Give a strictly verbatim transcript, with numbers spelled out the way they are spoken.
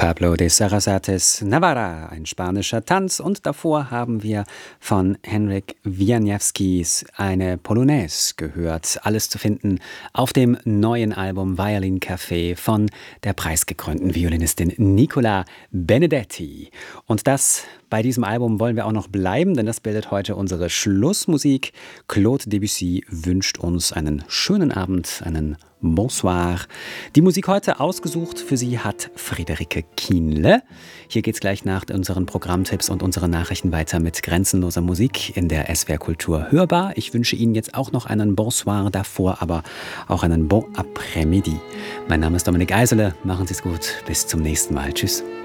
Pablo de Sarasates Navarra, ein spanischer Tanz. Und davor haben wir von Henryk Wieniawskis eine Polonaise gehört. Alles zu finden auf dem neuen Album Violin Café von der preisgekrönten Violinistin Nicola Benedetti. Und das bei diesem Album wollen wir auch noch bleiben, denn das bildet heute unsere Schlussmusik. Claude Debussy wünscht uns einen schönen Abend, einen Bonsoir. Die Musik heute ausgesucht für Sie hat Friederike Kienle. Hier geht's gleich nach unseren Programmtipps und unseren Nachrichten weiter mit grenzenloser Musik in der S W R Kultur hörbar. Ich wünsche Ihnen jetzt auch noch einen Bonsoir, davor aber auch einen Bon Après-Midi. Mein Name ist Dominik Eisele. Machen Sie es gut. Bis zum nächsten Mal. Tschüss.